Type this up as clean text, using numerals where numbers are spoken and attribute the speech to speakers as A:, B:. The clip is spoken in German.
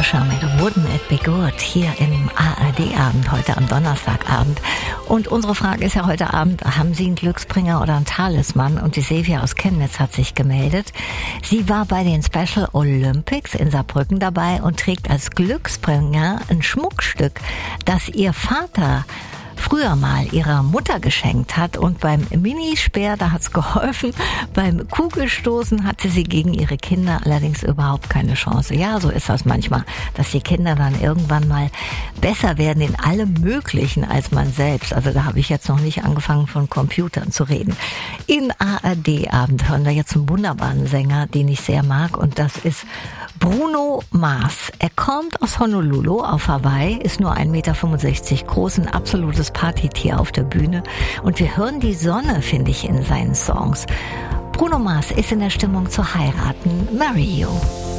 A: Patricia mit Wouldn't It Be Good hier im ARD-Abend, heute am Donnerstagabend. Und unsere Frage ist ja heute Abend, haben Sie einen Glücksbringer oder einen Talisman? Und die Silvia aus Chemnitz hat sich gemeldet. Sie war bei den Special Olympics in Saarbrücken dabei und trägt als Glücksbringer ein Schmuckstück, das ihr Vater früher mal ihrer Mutter geschenkt hat, und beim Minispeer, da hat's geholfen, beim Kugelstoßen hatte sie gegen ihre Kinder allerdings überhaupt keine Chance. Ja, so ist das manchmal, dass die Kinder dann irgendwann mal besser werden in allem Möglichen als man selbst. Also da habe ich jetzt noch nicht angefangen, von Computern zu reden. In ARD-Abend hören wir jetzt einen wunderbaren Sänger, den ich sehr mag, und das ist Bruno Mars. Er kommt aus Honolulu auf Hawaii, ist nur 1,65 Meter groß, ein absolutes Partytier auf der Bühne, und wir hören die Sonne, finde ich, in seinen Songs. Bruno Mars ist in der Stimmung zu heiraten. Marry You.